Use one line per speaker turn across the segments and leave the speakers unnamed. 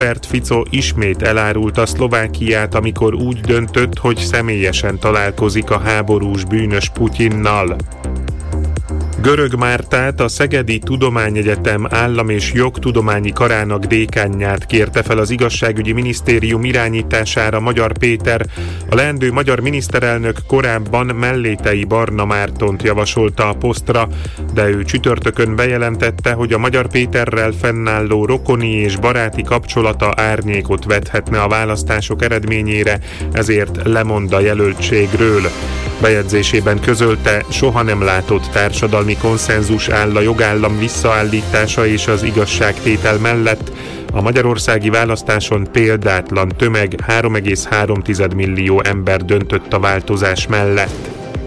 Robert Fico ismét elárulta Szlovákiát, amikor úgy döntött, hogy személyesen találkozik a háborús bűnös Putyinnal. Görög Mártát, a Szegedi Tudományegyetem állam- és jogtudományi karának dékánját kérte fel az igazságügyi minisztérium irányítására Magyar Péter. A leendő magyar miniszterelnök korábban Mellétei Barna Mártont javasolta a posztra, de ő csütörtökön bejelentette, hogy a Magyar Péterrel fennálló rokoni és baráti kapcsolata árnyékot vethetne a választások eredményére, ezért lemond a jelöltségről. Bejegyzésében közölte, soha nem látott társadalmi konszenzus áll a jogállam visszaállítása és az igazságtétel mellett. A magyarországi választáson példátlan tömeg, 3,3 millió ember döntött a változás mellett.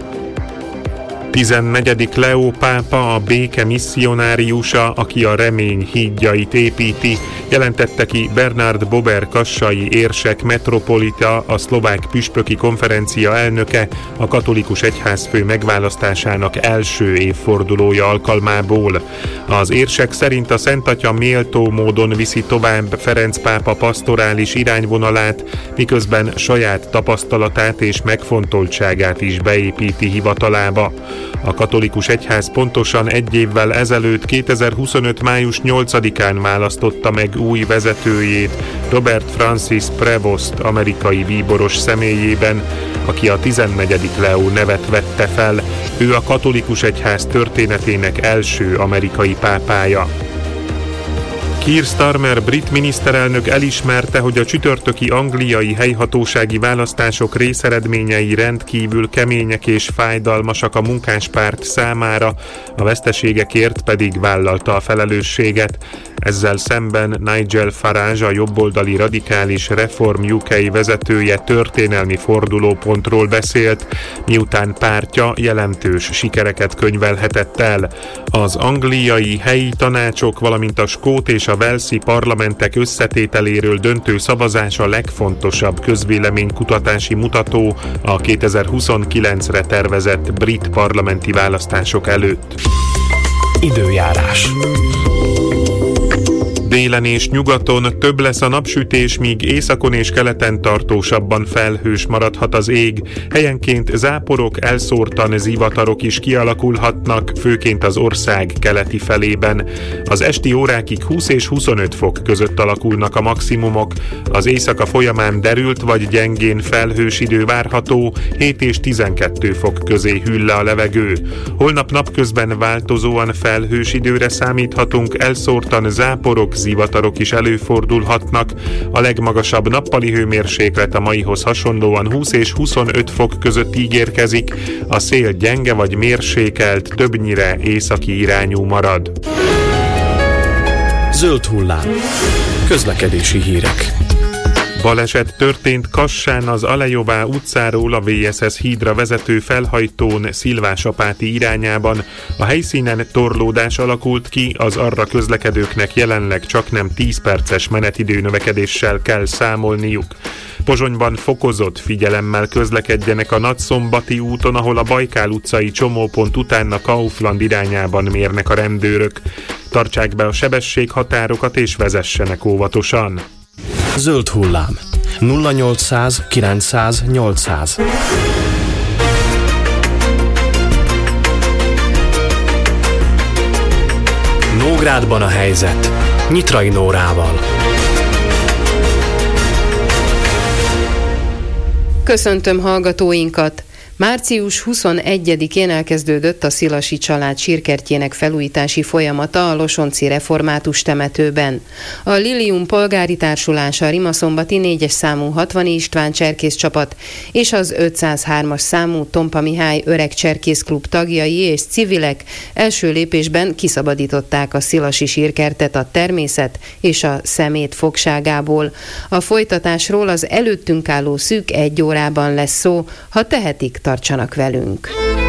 14. Leó pápa, a béke misszionáriusa, aki a remény hídjait építi, jelentette ki Bernard Bober kassai érsek metropolita, a szlovák püspöki konferencia elnöke a katolikus egyházfő megválasztásának első évfordulója alkalmából. Az érsek szerint a Szent Atya méltó módon viszi tovább Ferenc pápa pasztorális irányvonalát, miközben saját tapasztalatát és megfontoltságát is beépíti hivatalába. A katolikus egyház pontosan egy évvel ezelőtt, 2025. május 8-án választotta meg új vezetőjét, Robert Francis Prevost amerikai bíboros személyében, aki a 14. Leó nevet vette fel. Ő a katolikus egyház történetének első amerikai pápája. Keir Starmer brit miniszterelnök elismerte, hogy a csütörtöki angliai helyhatósági választások részeredményei rendkívül kemények és fájdalmasak a munkáspárt számára, a veszteségekért pedig vállalta a felelősséget. Ezzel szemben Nigel Farage, a jobboldali radikális Reform UK vezetője történelmi fordulópontról beszélt, miután pártja jelentős sikereket könyvelhetett el. Az angliai helyi tanácsok, valamint a skót és a walesi parlamentek összetételéről döntő szavazás a legfontosabb közvéleménykutatási mutató a 2029-re tervezett brit parlamenti választások előtt.
Időjárás.
Délen és nyugaton több lesz a napsütés, míg északon és keleten tartósabban felhős maradhat az ég. Helyenként záporok, elszórtan zivatarok is kialakulhatnak, főként az ország keleti felében. Az esti órákig 20 és 25 fok között alakulnak a maximumok. Az éjszaka folyamán derült vagy gyengén felhős idő várható, 7 és 12 fok közé hűl le a levegő. Holnap napközben változóan felhős időre számíthatunk, elszórtan záporok, zivatarok is előfordulhatnak. A legmagasabb nappali hőmérséklet a maihoz hasonlóan 20 és 25 fok között ígérkezik, a szél gyenge vagy mérsékelt, többnyire északi irányú marad.
Zöld hullám. Közlekedési hírek.
Baleset történt Kassán, az Alejová utcáról a VSS hídra vezető felhajtón Szilvásapáti irányában. A helyszínen torlódás alakult ki, az arra közlekedőknek jelenleg csaknem 10 perces menetidő növekedéssel kell számolniuk. Pozsonyban fokozott figyelemmel közlekedjenek a Nagyszombati úton, ahol a Bajkál utcai csomópont után a Kaufland irányában mérnek a rendőrök. Tartsák be a sebességhatárokat és vezessenek óvatosan.
Zöld hullám. 0800 900 800. Nógrádban a helyzet. Nyitrai Nórával.
Köszöntöm hallgatóinkat! Március 21-én elkezdődött a Szilasi család sírkertjének felújítási folyamata a Losonci Református temetőben. A Lilium polgári társulás, a Rimaszombati 4-es számú 60 István cserkész csapat és az 503-as számú Tompa Mihály öreg cserkészklub tagjai és civilek első lépésben kiszabadították a szilasi sírkertet a természet és a szemét fogságából. A folytatásról az előttünk álló szűk 1 órában lesz szó, ha tehetik, tartsanak velünk.